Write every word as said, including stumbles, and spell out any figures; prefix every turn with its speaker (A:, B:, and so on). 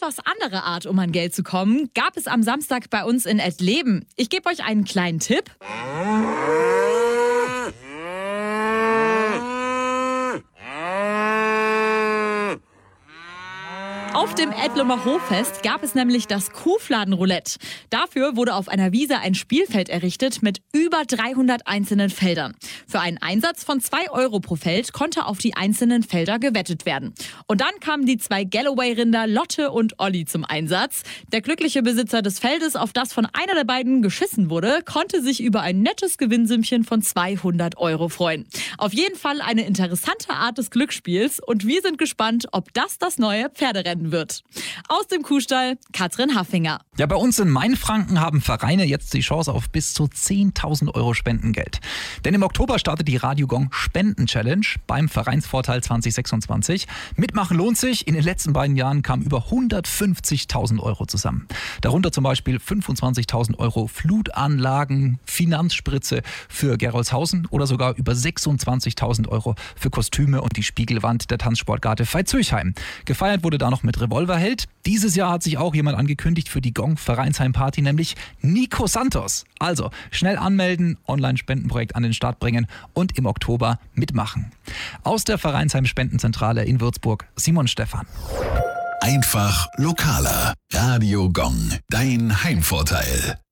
A: etwas andere Art, um an Geld zu kommen, gab es am Samstag bei uns in Ettleben. Ich gebe euch einen kleinen Tipp. Auf dem Ettlumer Hoffest gab es nämlich das Kuhfladenroulette. Dafür wurde auf einer Wiese ein Spielfeld errichtet mit über dreihundert einzelnen Feldern. Für einen Einsatz von zwei Euro pro Feld konnte auf die einzelnen Felder gewettet werden. Und dann kamen die zwei Galloway-Rinder Lotte und Olli zum Einsatz. Der glückliche Besitzer des Feldes, auf das von einer der beiden geschissen wurde, konnte sich über ein nettes Gewinnsümmchen von zweihundert Euro freuen. Auf jeden Fall eine interessante Art des Glücksspiels und wir sind gespannt, ob das das neue Pferderennen wird. Aus dem Kuhstall, Katrin Haffinger.
B: Ja, bei uns in Mainfranken haben Vereine jetzt die Chance auf bis zu zehntausend Euro Spendengeld. Denn im Oktober startet die Radio Gong Spenden-Challenge beim Vereinsvorteil zwanzig sechsundzwanzig. Mitmachen lohnt sich. In den letzten beiden Jahren kamen über hundertfünfzigtausend Euro zusammen. Darunter zum Beispiel fünfundzwanzigtausend Euro Flutanlagen, Finanzspritze für Gerolzhausen oder sogar über sechsundzwanzigtausend Euro für Kostüme und die Spiegelwand der Tanzsportgarte Veitshöchheim. Gefeiert wurde da noch mit Revolverheld. Dieses Jahr hat sich auch jemand angekündigt für die Gong Vereinsheim-Party, nämlich Nico Santos. Also schnell anmelden, Online-Spendenprojekt an den Start bringen und im Oktober mitmachen. Aus der Vereinsheim-Spendenzentrale in Würzburg, Simon Stephan.
C: Einfach lokaler. Radio Gong, dein Heimvorteil.